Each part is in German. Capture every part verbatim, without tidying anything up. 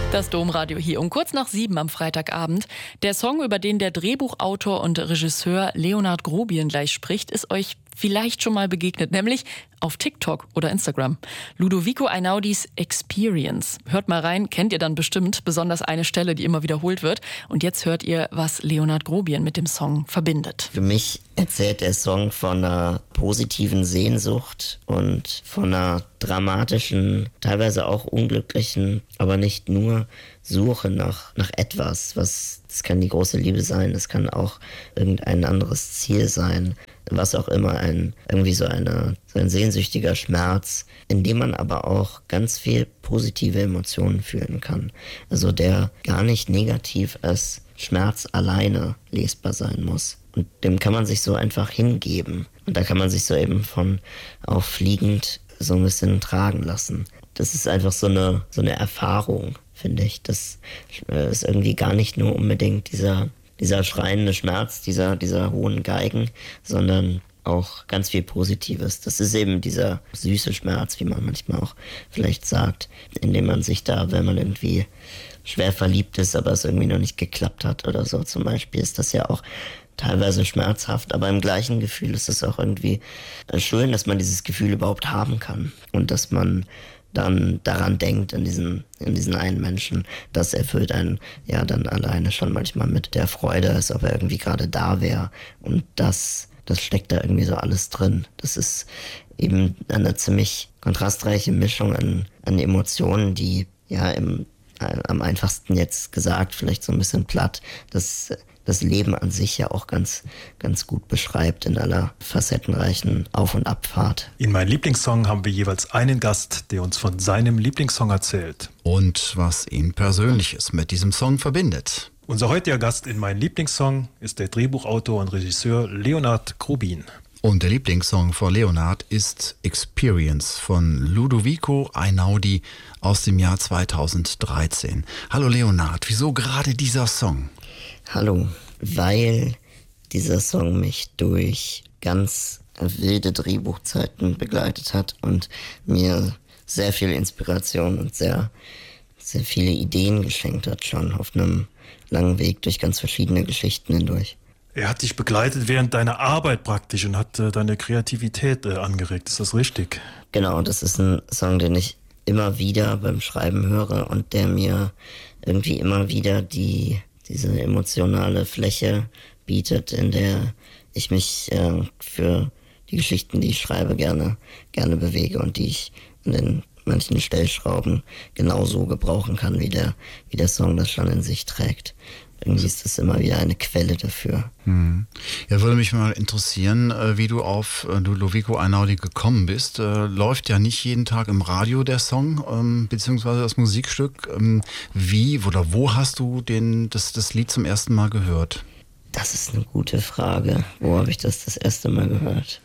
Das Domradio hier um kurz nach sieben am Freitagabend. Der Song, über den der Drehbuchautor und Regisseur Leonard Grobian gleich spricht, ist euch vielleicht schon mal begegnet, nämlich auf TikTok oder Instagram. Ludovico Einaudis Experience. Hört mal rein, kennt ihr dann bestimmt, besonders eine Stelle, die immer wiederholt wird. Und jetzt hört ihr, was Leonard Grobian mit dem Song verbindet. Für mich erzählt der Song von einer positiven Sehnsucht und von einer dramatischen, teilweise auch unglücklichen, aber nicht nur Suche nach, nach etwas, was, das kann die große Liebe sein, das kann auch irgendein anderes Ziel sein, was auch immer, ein, irgendwie so, eine, so ein sehnsüchtiger Schmerz, in dem man aber auch ganz viel positive Emotionen fühlen kann. Also der gar nicht negativ als Schmerz alleine lesbar sein muss. Und dem kann man sich so einfach hingeben. Und da kann man sich so eben von auch fliegend so ein bisschen tragen lassen. Das ist einfach so eine, so eine Erfahrung, finde ich. Das ist irgendwie gar nicht nur unbedingt dieser, dieser schreiende Schmerz, dieser, dieser hohen Geigen, sondern auch ganz viel Positives. Das ist eben dieser süße Schmerz, wie man manchmal auch vielleicht sagt, indem man sich da, wenn man irgendwie schwer verliebt ist, aber es irgendwie noch nicht geklappt hat oder so zum Beispiel, ist das ja auch teilweise schmerzhaft, aber im gleichen Gefühl ist es auch irgendwie schön, dass man dieses Gefühl überhaupt haben kann und dass man dann daran denkt, in diesen, in diesen einen Menschen. Das erfüllt einen ja dann alleine schon manchmal mit der Freude, als ob er irgendwie gerade da wäre. Und das, das steckt da irgendwie so alles drin. Das ist eben eine ziemlich kontrastreiche Mischung an, an Emotionen, die ja im, am einfachsten jetzt gesagt, vielleicht so ein bisschen platt, das das Leben an sich ja auch ganz, ganz gut beschreibt in aller facettenreichen Auf- und Abfahrt. In meinem Lieblingssong haben wir jeweils einen Gast, der uns von seinem Lieblingssong erzählt. Und was ihn Persönliches mit diesem Song verbindet. Unser heutiger Gast in meinem Lieblingssong ist der Drehbuchautor und Regisseur Leonard Grobian. Und der Lieblingssong von Leonard ist Experience von Ludovico Einaudi aus dem Jahr zweitausenddreizehn. Hallo Leonard, wieso gerade dieser Song? Hallo, weil dieser Song mich durch ganz wilde Drehbuchzeiten begleitet hat und mir sehr viel Inspiration und sehr, sehr viele Ideen geschenkt hat, schon auf einem langen Weg durch ganz verschiedene Geschichten hindurch. Er hat dich begleitet während deiner Arbeit praktisch und hat äh, deine Kreativität äh, angeregt, ist das richtig? Genau, das ist ein Song, den ich immer wieder beim Schreiben höre und der mir irgendwie immer wieder die diese emotionale Fläche bietet, in der ich mich äh, für die Geschichten, die ich schreibe, gerne, gerne bewege und die ich an den manchen Stellschrauben genauso gebrauchen kann, wie der, wie der Song das schon in sich trägt. Irgendwie ist das immer wieder eine Quelle dafür. Hm. Ja, würde mich mal interessieren, wie du auf Ludovico Einaudi gekommen bist. Läuft ja nicht jeden Tag im Radio der Song, beziehungsweise das Musikstück. Wie oder wo hast du den, das, das Lied zum ersten Mal gehört? Das ist eine gute Frage. Wo habe ich das das erste Mal gehört?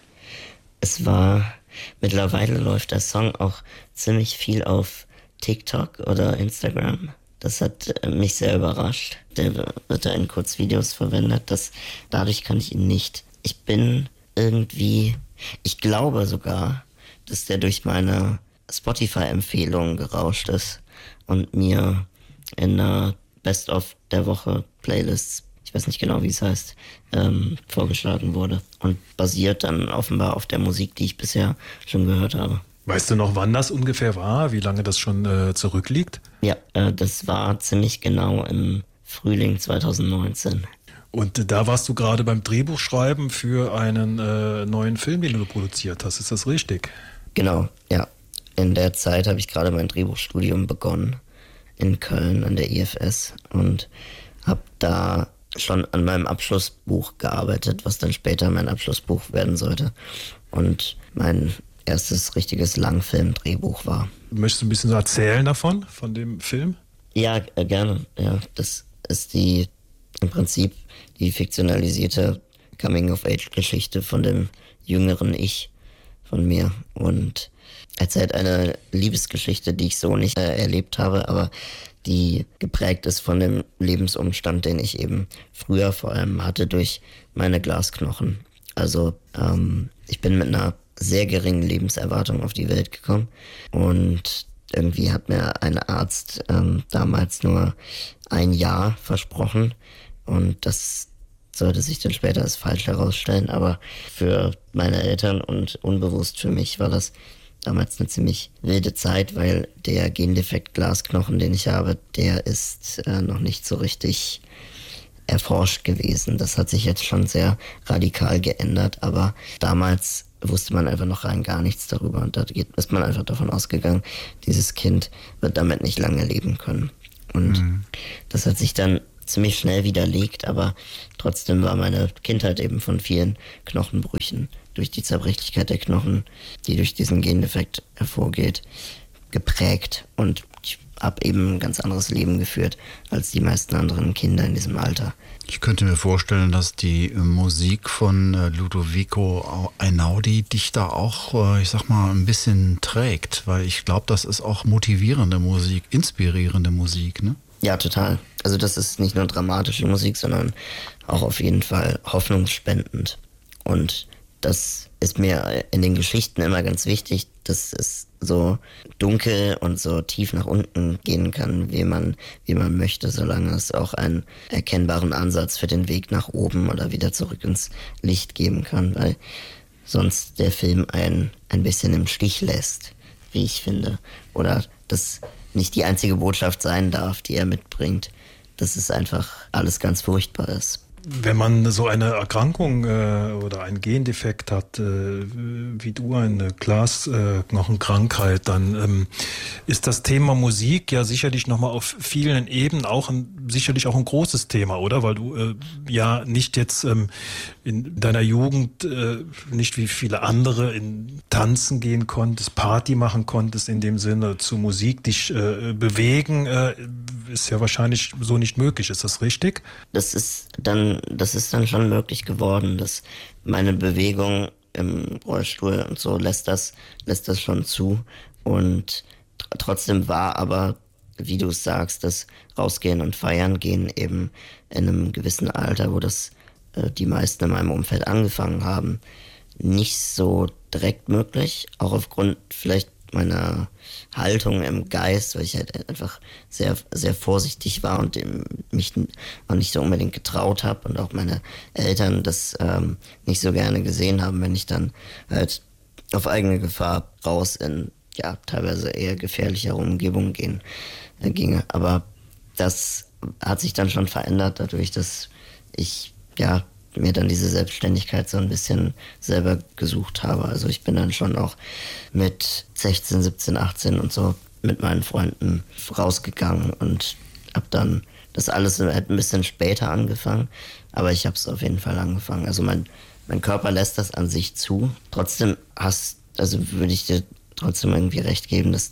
Es war, mittlerweile läuft der Song auch ziemlich viel auf TikTok oder Instagram. Das hat mich sehr überrascht. Der wird da in Kurzvideos verwendet. Das, dadurch kann ich ihn nicht. Ich bin irgendwie, ich glaube sogar, dass der durch meine Spotify-Empfehlungen gerauscht ist und mir in einer Best-of der Woche Playlist, ich weiß nicht genau, wie es heißt, ähm, vorgeschlagen wurde. Und basiert dann offenbar auf der Musik, die ich bisher schon gehört habe. Weißt du noch, wann das ungefähr war? Wie lange das schon äh, zurückliegt? Ja, äh, das war ziemlich genau im Frühling zweitausendneunzehn. Und äh, da warst du gerade beim Drehbuchschreiben für einen äh, neuen Film, den du produziert hast. Ist das richtig? Genau, ja. In der Zeit habe ich gerade mein Drehbuchstudium begonnen in Köln an der I F S und habe da schon an meinem Abschlussbuch gearbeitet, was dann später mein Abschlussbuch werden sollte. Und mein erstes richtiges Langfilm-Drehbuch war. Möchtest du ein bisschen erzählen davon, von dem Film? Ja, äh, gerne. Ja, das ist die im Prinzip die fiktionalisierte Coming-of-Age-Geschichte von dem jüngeren Ich von mir und erzählt eine Liebesgeschichte, die ich so nicht äh, erlebt habe, aber die geprägt ist von dem Lebensumstand, den ich eben früher vor allem hatte durch meine Glasknochen. Also ähm, ich bin mit einer sehr geringen Lebenserwartung auf die Welt gekommen und irgendwie hat mir ein Arzt ähm, damals nur ein Jahr versprochen und das sollte sich dann später als falsch herausstellen, aber für meine Eltern und unbewusst für mich war das damals eine ziemlich wilde Zeit, weil der Gendefekt Glasknochen, den ich habe, der ist äh, noch nicht so richtig erforscht gewesen. Das hat sich jetzt schon sehr radikal geändert, aber damals wusste man einfach noch rein gar nichts darüber und da ist man einfach davon ausgegangen, dieses Kind wird damit nicht lange leben können. Und mhm. das hat sich dann ziemlich schnell widerlegt, aber trotzdem war meine Kindheit eben von vielen Knochenbrüchen durch die Zerbrechlichkeit der Knochen, die durch diesen Gendefekt hervorgeht, geprägt. Und ich habe eben ein ganz anderes Leben geführt als die meisten anderen Kinder in diesem Alter. Ich könnte mir vorstellen, dass die Musik von Ludovico Einaudi dich da auch, ich sag mal, ein bisschen trägt, weil ich glaube, das ist auch motivierende Musik, inspirierende Musik, ne? Ja, total. Also das ist nicht nur dramatische Musik, sondern auch auf jeden Fall hoffnungsspendend. Und das ist mir in den Geschichten immer ganz wichtig, dass es so dunkel und so tief nach unten gehen kann, wie man, wie man möchte, solange es auch einen erkennbaren Ansatz für den Weg nach oben oder wieder zurück ins Licht geben kann, weil sonst der Film einen ein bisschen im Stich lässt, wie ich finde. Oder das nicht die einzige Botschaft sein darf, die er mitbringt, dass es einfach alles ganz furchtbar ist. Wenn man so eine Erkrankung äh, oder einen Gendefekt hat, äh, wie du, eine Glasknochenkrankheit, äh, dann ähm, ist das Thema Musik ja sicherlich nochmal auf vielen Ebenen auch ein, sicherlich auch ein großes Thema, oder? Weil du äh, ja nicht jetzt ähm, in deiner Jugend äh, nicht wie viele andere in Tanzen gehen konntest, Party machen konntest, in dem Sinne zu Musik dich äh, bewegen, äh, ist ja wahrscheinlich so nicht möglich. Ist das richtig? Das ist dann, das ist dann schon möglich geworden, dass meine Bewegung im Rollstuhl und so lässt das, lässt das schon zu. Und tr- trotzdem war aber, wie du es sagst, das Rausgehen und Feiern gehen eben in einem gewissen Alter, wo das äh, die meisten in meinem Umfeld angefangen haben, nicht so direkt möglich. Auch aufgrund vielleicht meiner Haltung im Geist, weil ich halt einfach sehr, sehr vorsichtig war und mich auch nicht so unbedingt getraut habe und auch meine Eltern das ähm, nicht so gerne gesehen haben, wenn ich dann halt auf eigene Gefahr raus in, ja, teilweise eher gefährlichere Umgebungen gehen, äh, ginge. Aber das hat sich dann schon verändert dadurch, dass ich, ja, mir dann diese Selbstständigkeit so ein bisschen selber gesucht habe. Also ich bin dann schon auch mit sechzehn, siebzehn, achtzehn und so mit meinen Freunden rausgegangen und habe dann das alles ein bisschen später angefangen, aber ich habe es auf jeden Fall angefangen. Also mein, mein Körper lässt das an sich zu. Trotzdem hast, also würde ich dir trotzdem irgendwie recht geben, dass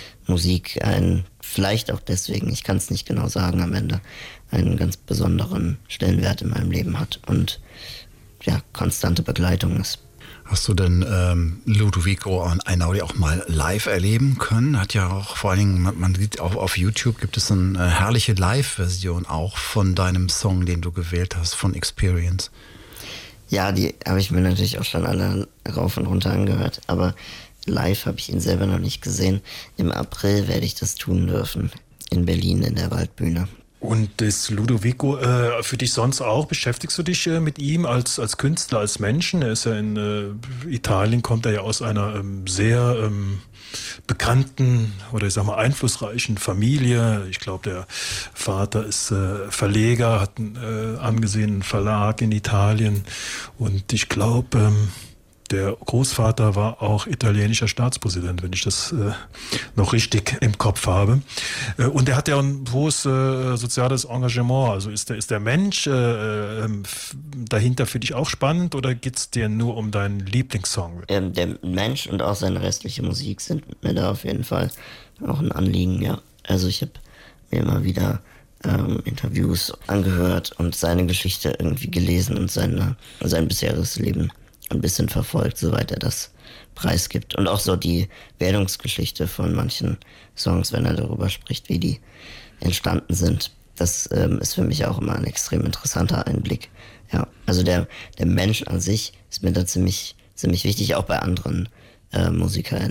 Musik einen, vielleicht auch deswegen, ich kann es nicht genau sagen am Ende, einen ganz besonderen Stellenwert in meinem Leben hat und ja, konstante Begleitung ist. Hast du denn ähm, Ludovico Einaudi auch mal live erleben können? Hat ja auch vor allen Dingen, man, man sieht auch auf YouTube gibt es eine äh, herrliche Live-Version auch von deinem Song, den du gewählt hast, von Experience. Ja, die habe ich mir natürlich auch schon alle rauf und runter angehört, aber live habe ich ihn selber noch nicht gesehen. Im April werde ich das tun dürfen, in Berlin in der Waldbühne. Und ist Ludovico äh, für dich sonst auch? Beschäftigst du dich äh, mit ihm als, als Künstler, als Menschen? Er ist ja in äh, Italien, kommt er ja aus einer ähm, sehr ähm, bekannten oder ich sag mal einflussreichen Familie. Ich glaube, der Vater ist äh, Verleger, hat einen äh, angesehenen Verlag in Italien und ich glaube, ähm, der Großvater war auch italienischer Staatspräsident, wenn ich das äh, noch richtig im Kopf habe. Äh, und er hat ja ein hohes äh, soziales Engagement. Also ist der, ist der Mensch äh, äh, dahinter für dich auch spannend oder geht's dir nur um deinen Lieblingssong? Ähm, der Mensch und auch seine restliche Musik sind mir da auf jeden Fall auch ein Anliegen, ja. Also ich habe mir immer wieder ähm, Interviews angehört und seine Geschichte irgendwie gelesen und seine, sein bisheriges Leben ein bisschen verfolgt, soweit er das preisgibt. Und auch so die Werdungsgeschichte von manchen Songs, wenn er darüber spricht, wie die entstanden sind. Das ähm, ist für mich auch immer ein extrem interessanter Einblick. Ja, also der, der Mensch an sich ist mir da ziemlich, ziemlich wichtig, auch bei anderen äh, Musikern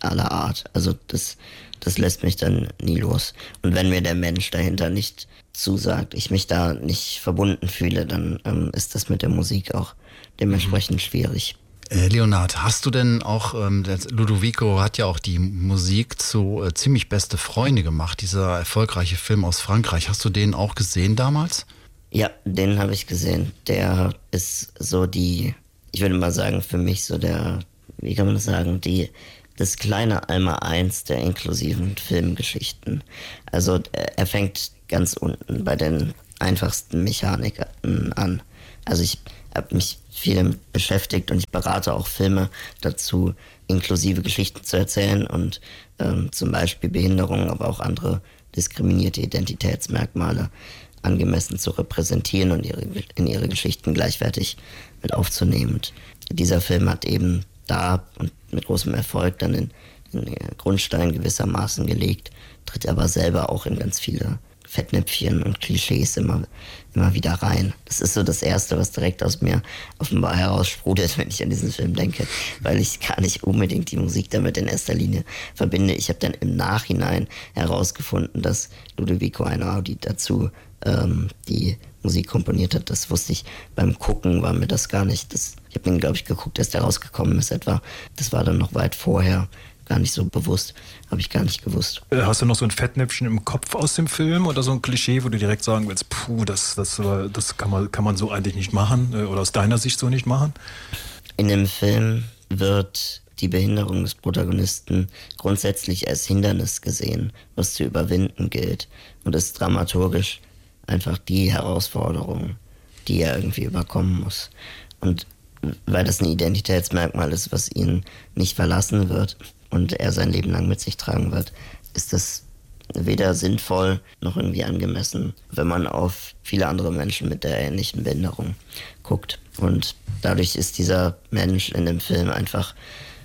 aller Art. Also das, das lässt mich dann nie los. Und wenn mir der Mensch dahinter nicht zusagt, ich mich da nicht verbunden fühle, dann ähm, ist das mit der Musik auch dementsprechend schwierig. Äh, Leonhard, hast du denn auch, ähm, Ludovico hat ja auch die Musik zu äh, Ziemlich beste Freunde gemacht, dieser erfolgreiche Film aus Frankreich. Hast du den auch gesehen damals? Ja, den habe ich gesehen. Der ist so die, ich würde mal sagen, für mich so der, wie kann man das sagen, die, das kleine Einmaleins der inklusiven Filmgeschichten. Also er fängt ganz unten bei den einfachsten Mechaniken an. Also ich habe mich viel damit beschäftigt und ich berate auch Filme dazu, inklusive Geschichten zu erzählen und ähm, zum Beispiel Behinderungen, aber auch andere diskriminierte Identitätsmerkmale angemessen zu repräsentieren und ihre, in ihre Geschichten gleichwertig mit aufzunehmen. Und dieser Film hat eben da und mit großem Erfolg dann den, den Grundstein gewissermaßen gelegt, tritt aber selber auch in ganz viele Fettnäpfchen und Klischees immer, immer wieder rein. Das ist so das Erste, was direkt aus mir offenbar heraus sprudelt, wenn ich an diesen Film denke, weil ich gar nicht unbedingt die Musik damit in erster Linie verbinde. Ich habe dann im Nachhinein herausgefunden, dass Ludovico Einaudi dazu ähm, die Musik komponiert hat. Das wusste ich beim Gucken, war mir das gar nicht. Das, ich habe ihn, glaube ich, geguckt, dass der rausgekommen ist etwa. Das war dann noch weit vorher. Gar nicht so bewusst, habe ich gar nicht gewusst. Hast du noch so ein Fettnäpfchen im Kopf aus dem Film oder so ein Klischee, wo du direkt sagen willst, puh, das, das, das kann man, kann man so eigentlich nicht machen oder aus deiner Sicht so nicht machen? In dem Film wird die Behinderung des Protagonisten grundsätzlich als Hindernis gesehen, was zu überwinden gilt und ist dramaturgisch einfach die Herausforderung, die er irgendwie überkommen muss. Und weil das ein Identitätsmerkmal ist, was ihn nicht verlassen wird und er sein Leben lang mit sich tragen wird, ist das weder sinnvoll noch irgendwie angemessen, wenn man auf viele andere Menschen mit der ähnlichen Behinderung guckt. Und dadurch ist dieser Mensch in dem Film einfach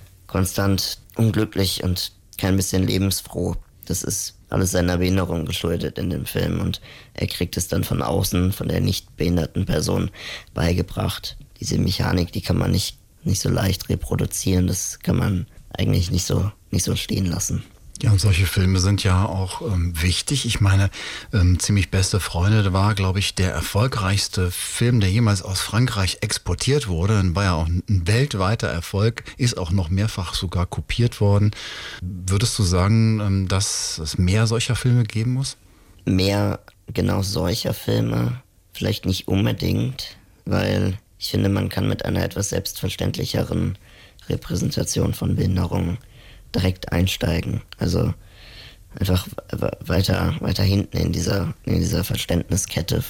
konstant unglücklich und kein bisschen lebensfroh. Das ist alles seiner Behinderung geschuldet in dem Film und er kriegt es dann von außen, von der nicht behinderten Person beigebracht. Diese Mechanik, die kann man nicht, nicht so leicht reproduzieren, das kann man eigentlich nicht so, nicht so stehen lassen. Ja, und solche Filme sind ja auch ähm, wichtig. Ich meine, ähm, Ziemlich beste Freunde war, glaube ich, der erfolgreichste Film, der jemals aus Frankreich exportiert wurde. War ja auch ein weltweiter Erfolg, ist auch noch mehrfach sogar kopiert worden. Würdest du sagen, ähm, dass es mehr solcher Filme geben muss? Mehr genau solcher Filme vielleicht nicht unbedingt, weil ich finde, man kann mit einer etwas selbstverständlicheren Repräsentation von Behinderungen direkt einsteigen. Also einfach weiter, weiter hinten in dieser, in dieser Verständniskette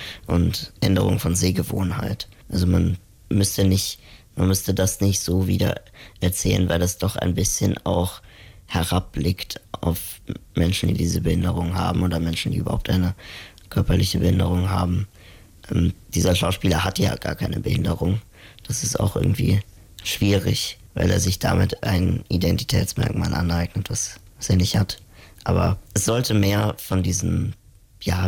und Änderung von Sehgewohnheit. Also man müsste nicht, man müsste das nicht so wieder erzählen, weil das doch ein bisschen auch herabblickt auf Menschen, die diese Behinderung haben oder Menschen, die überhaupt eine körperliche Behinderung haben. Ähm, dieser Schauspieler hat ja gar keine Behinderung. Das ist auch irgendwie schwierig, weil er sich damit ein Identitätsmerkmal aneignet, was, was er nicht hat. Aber es sollte mehr von diesen ja,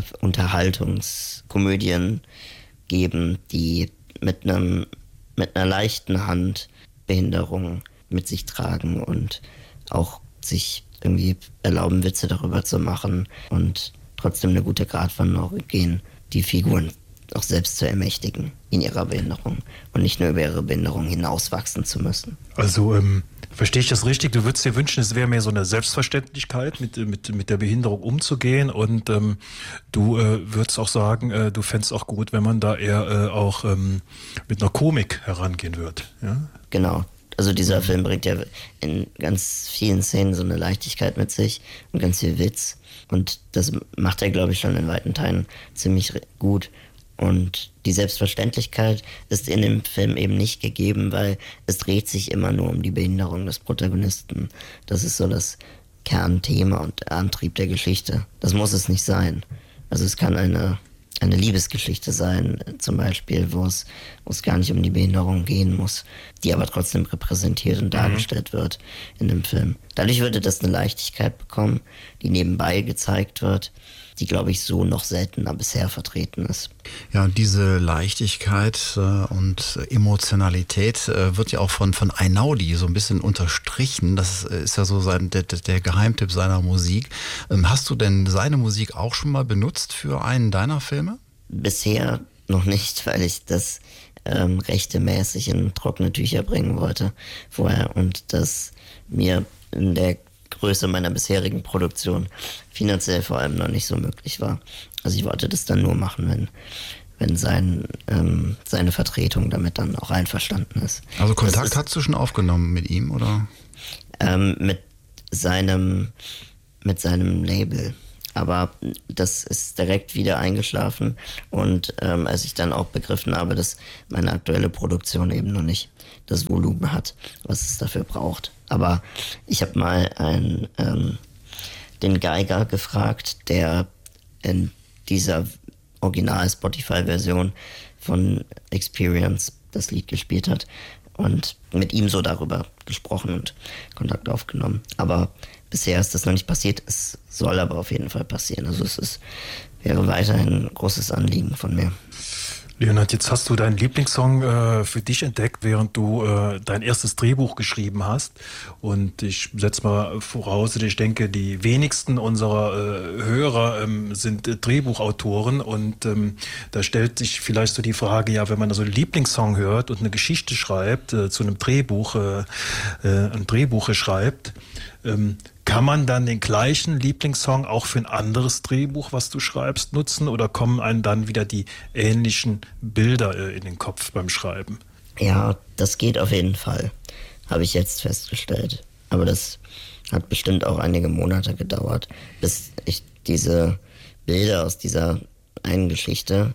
Unterhaltungskomödien geben, die mit einem mit einer leichten Hand Behinderung mit sich tragen und auch sich irgendwie erlauben, Witze darüber zu machen und trotzdem eine gute Gratwanderung gehen, die Figuren auch selbst zu ermächtigen in ihrer Behinderung und nicht nur über ihre Behinderung hinauswachsen zu müssen. Also ähm, verstehe ich das richtig? Du würdest dir wünschen, es wäre mehr so eine Selbstverständlichkeit, mit, mit, mit der Behinderung umzugehen und ähm, du äh, würdest auch sagen, äh, du fändest auch gut, wenn man da eher äh, auch ähm, mit einer Komik herangehen würde. Ja? Genau. Also dieser Film bringt ja in ganz vielen Szenen so eine Leichtigkeit mit sich und ganz viel Witz. Und das macht er, glaube ich, schon in weiten Teilen ziemlich gut. Und die Selbstverständlichkeit ist in dem Film eben nicht gegeben, weil es dreht sich immer nur um die Behinderung des Protagonisten. Das ist so das Kernthema und Antrieb der Geschichte. Das muss es nicht sein. Also es kann eine, eine Liebesgeschichte sein, zum Beispiel, wo es, wo es gar nicht um die Behinderung gehen muss, die aber trotzdem repräsentiert und dargestellt wird in dem Film. dadurch würde das eine Leichtigkeit bekommen, die nebenbei gezeigt wird, die, glaube ich, so noch seltener bisher vertreten ist. Ja, und diese Leichtigkeit äh, und Emotionalität äh, wird ja auch von, von Einaudi so ein bisschen unterstrichen. Das ist ja so sein, der, der Geheimtipp seiner Musik. Ähm, hast du denn seine Musik auch schon mal benutzt für einen deiner Filme? Bisher noch nicht, weil ich das ähm, rechtmäßig in trockene Tücher bringen wollte vorher und das mir in der Größe meiner bisherigen Produktion finanziell vor allem noch nicht so möglich war. Also ich wollte das dann nur machen, wenn, wenn sein, ähm, seine Vertretung damit dann auch einverstanden ist. Also Kontakt ist, hast du schon aufgenommen mit ihm, oder? Ähm, mit seinem, mit seinem Label. Aber das ist direkt wieder eingeschlafen und ähm, als ich dann auch begriffen habe, dass meine aktuelle Produktion eben noch nicht das Volumen hat, was es dafür braucht. Aber ich habe mal einen, ähm, den Geiger gefragt, der in dieser Original-Spotify-Version von Experience das Lied gespielt hat und mit ihm so darüber gesprochen und Kontakt aufgenommen. Aber bisher ist das noch nicht passiert, es soll aber auf jeden Fall passieren. Also es ist, wäre weiterhin ein großes Anliegen von mir. Leonhard, jetzt hast du deinen Lieblingssong äh, für dich entdeckt, während du äh, dein erstes Drehbuch geschrieben hast. Und ich setze mal voraus, ich denke, die wenigsten unserer äh, Hörer ähm, sind äh, Drehbuchautoren. Und ähm, da stellt sich vielleicht so die Frage, ja, wenn man so einen Lieblingssong hört und eine Geschichte schreibt, äh, zu einem Drehbuch, äh, äh, ein Drehbuch schreibt, ähm, kann man dann den gleichen Lieblingssong auch für ein anderes Drehbuch, was du schreibst, nutzen oder kommen einem dann wieder die ähnlichen Bilder äh, in den Kopf beim Schreiben? Ja, das geht auf jeden Fall, habe ich jetzt festgestellt. Aber das hat bestimmt auch einige Monate gedauert, bis ich diese Bilder aus dieser einen Geschichte,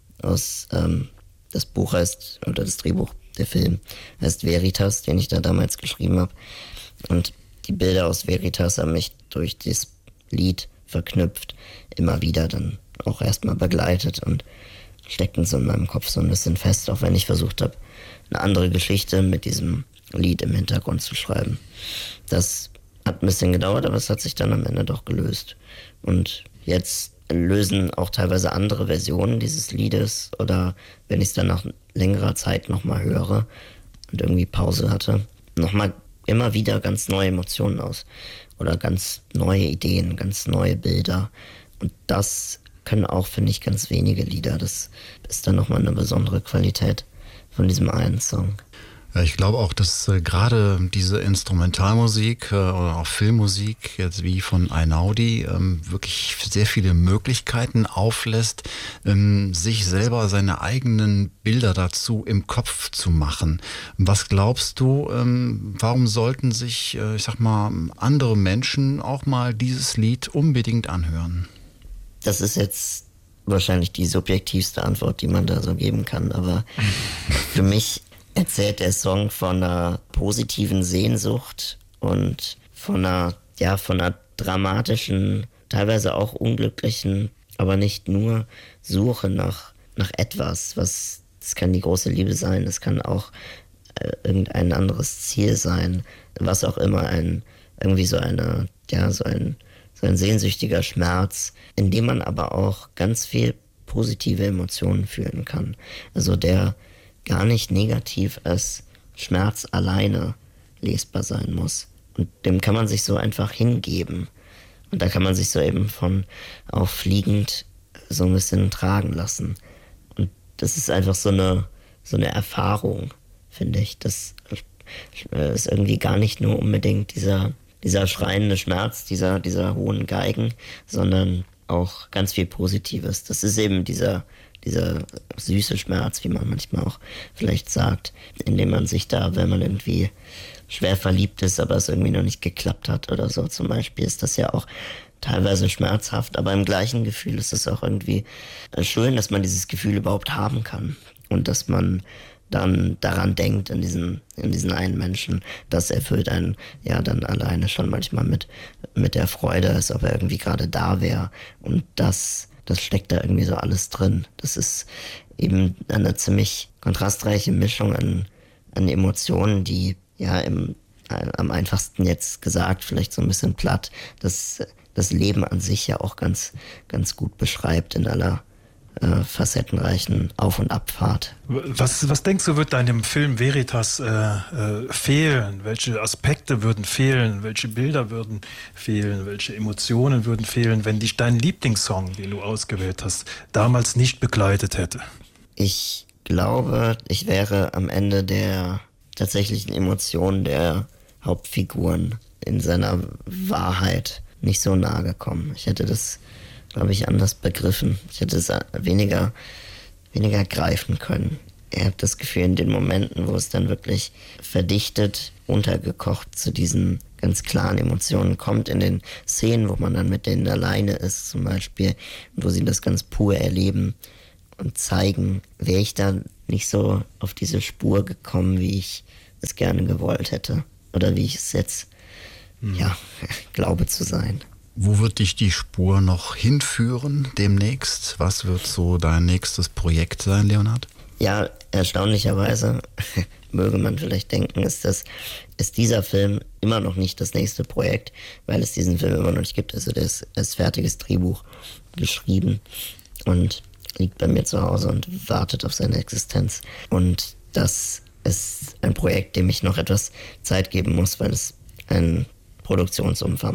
aus ähm, das Buch heißt, oder das Drehbuch, der Film heißt Veritas, den ich da damals geschrieben habe. Und die Bilder aus Veritas haben mich durch das Lied verknüpft, immer wieder dann auch erstmal begleitet und steckten so in meinem Kopf so ein bisschen fest, auch wenn ich versucht habe, eine andere Geschichte mit diesem Lied im Hintergrund zu schreiben. Das hat ein bisschen gedauert, aber es hat sich dann am Ende doch gelöst. Und jetzt lösen auch teilweise andere Versionen dieses Liedes oder wenn ich es dann nach längerer Zeit nochmal höre und irgendwie Pause hatte, nochmal immer wieder ganz neue Emotionen aus oder ganz neue Ideen, ganz neue Bilder. Und das können auch, finde ich, ganz wenige Lieder. Das ist dann nochmal eine besondere Qualität von diesem einen Song. Ja, ich glaube auch, dass äh, gerade diese Instrumentalmusik äh, oder auch Filmmusik, jetzt wie von Einaudi, ähm, wirklich sehr viele Möglichkeiten auflässt, ähm, sich selber seine eigenen Bilder dazu im Kopf zu machen. Was glaubst du, ähm, warum sollten sich, äh, ich sag mal, andere Menschen auch mal dieses Lied unbedingt anhören? Das ist jetzt wahrscheinlich die subjektivste Antwort, die man da so geben kann, aber für mich erzählt der Song von einer positiven Sehnsucht und von einer, ja, von einer dramatischen, teilweise auch unglücklichen, aber nicht nur Suche nach, nach etwas, was, das kann die große Liebe sein, das kann auch äh, irgendein anderes Ziel sein, was auch immer, ein, irgendwie so eine, ja, so ein, so ein sehnsüchtiger Schmerz, in dem man aber auch ganz viel positive Emotionen fühlen kann. Also der gar nicht negativ als Schmerz alleine lesbar sein muss. Und dem kann man sich so einfach hingeben. Und da kann man sich so eben von auch fliegend so ein bisschen tragen lassen. Und das ist einfach so eine, so eine Erfahrung, finde ich. Das ist irgendwie gar nicht nur unbedingt dieser, dieser schreiende Schmerz, dieser, dieser hohen Geigen, sondern auch ganz viel Positives. Das ist eben dieser dieser süße Schmerz, wie man manchmal auch vielleicht sagt, indem man sich da, wenn man irgendwie schwer verliebt ist, aber es irgendwie noch nicht geklappt hat oder so zum Beispiel, ist das ja auch teilweise schmerzhaft, aber im gleichen Gefühl ist es auch irgendwie schön, dass man dieses Gefühl überhaupt haben kann und dass man dann daran denkt, in diesen, in diesen einen Menschen, das erfüllt einen ja dann alleine schon manchmal mit, mit der Freude, als ob er irgendwie gerade da wäre und das Das steckt da irgendwie so alles drin. Das ist eben eine ziemlich kontrastreiche Mischung an, an Emotionen, die ja im am einfachsten jetzt gesagt, vielleicht so ein bisschen platt, das, das Leben an sich ja auch ganz, ganz gut beschreibt in aller äh, facettenreichen Auf- und Abfahrt. Was, was denkst du, wird deinem Film Veritas äh, äh, fehlen? Welche Aspekte würden fehlen? Welche Bilder würden fehlen? Welche Emotionen würden fehlen, wenn dich dein Lieblingssong, den du ausgewählt hast, damals nicht begleitet hätte? Ich glaube, ich wäre am Ende der tatsächlichen Emotionen der Hauptfiguren in seiner Wahrheit nicht so nahe gekommen. Ich hätte das, glaube ich, anders begriffen. Ich hätte es weniger, weniger greifen können. Ich habe das Gefühl, in den Momenten, wo es dann wirklich verdichtet, untergekocht zu diesen ganz klaren Emotionen kommt, in den Szenen, wo man dann mit denen alleine ist zum Beispiel, wo sie das ganz pur erleben und zeigen, wäre ich da nicht so auf diese Spur gekommen, wie ich es gerne gewollt hätte. Oder wie ich es jetzt, hm. ja, glaube zu sein. Wo wird dich die Spur noch hinführen demnächst? Was wird so dein nächstes Projekt sein, Leonhard? Ja, erstaunlicherweise, möge man vielleicht denken, ist, das, ist dieser Film immer noch nicht das nächste Projekt, weil es diesen Film immer noch nicht gibt. Also das ist fertiges Drehbuch geschrieben und liegt bei mir zu Hause und wartet auf seine Existenz. Und das ist ein Projekt, dem ich noch etwas Zeit geben muss, weil es einen Produktionsumfang